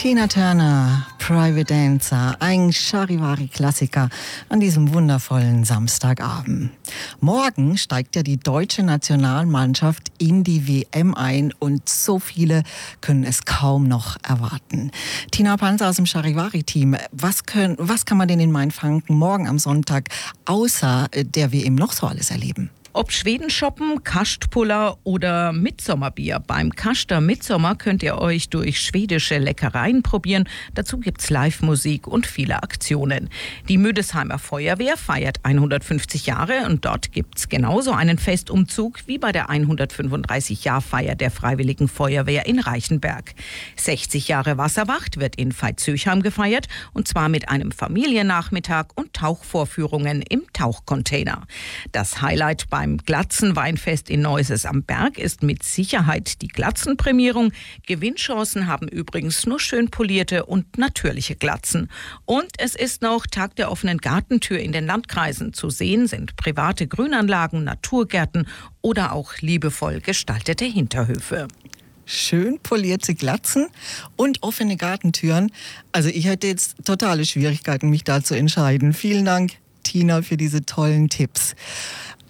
Tina Turner, Private Dancer, ein Charivari-Klassiker an diesem wundervollen Samstagabend. Morgen steigt ja die deutsche Nationalmannschaft in die WM ein und so viele können es kaum noch erwarten. Tina Panzer aus dem Charivari-Team, was kann man denn in Mainfranken morgen am Sonntag außer der WM noch so alles erleben? Ob Schwedenshoppen, Kastpuller oder Mitsommerbier. Beim Kaster Midsommer könnt ihr euch durch schwedische Leckereien probieren. Dazu gibt's Live-Musik und viele Aktionen. Die Müdesheimer Feuerwehr feiert 150 Jahre und dort gibt's genauso einen Festumzug wie bei der 135-Jahr-Feier der Freiwilligen Feuerwehr in Reichenberg. 60 Jahre Wasserwacht wird in Veitshöchheim gefeiert und zwar mit einem Familiennachmittag und Tauchvorführungen im Tauchcontainer. Das Highlight beim Glatzenweinfest in Neuses am Berg ist mit Sicherheit die Glatzenprämierung. Gewinnchancen haben übrigens nur schön polierte und natürliche Glatzen. Und es ist noch Tag der offenen Gartentür in den Landkreisen. Zu sehen sind private Grünanlagen, Naturgärten oder auch liebevoll gestaltete Hinterhöfe. Schön polierte Glatzen und offene Gartentüren. Also ich hätte jetzt totale Schwierigkeiten, mich da zu entscheiden. Vielen Dank, Tina, für diese tollen Tipps.